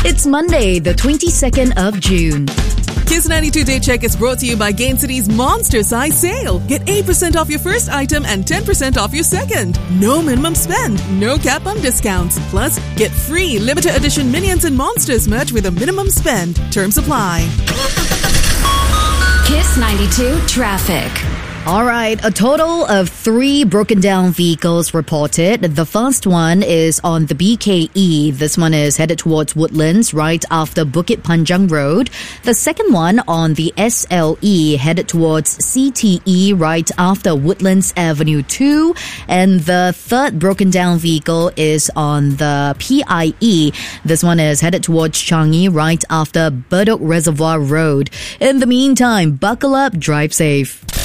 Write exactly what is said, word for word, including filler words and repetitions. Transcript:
It's Monday, the twenty-second of June. Kiss ninety-two Day Check is brought to you by Gain City's Monster Size Sale. Get eight percent off your first item and ten percent off your second. No minimum spend, no cap on discounts. Plus, get free limited edition Minions and Monsters merch with a minimum spend. Terms apply. Kiss ninety-two Traffic. All right, a total of three broken down vehicles reported. The first one is on the B K E. This one is headed towards Woodlands right after Bukit Panjang Road. The second one on the S L E headed towards C T E right after Woodlands Avenue two. And the third broken down vehicle is on the P I E. This one is headed towards Changi right after Bedok Reservoir Road. In the meantime, buckle up, drive safe.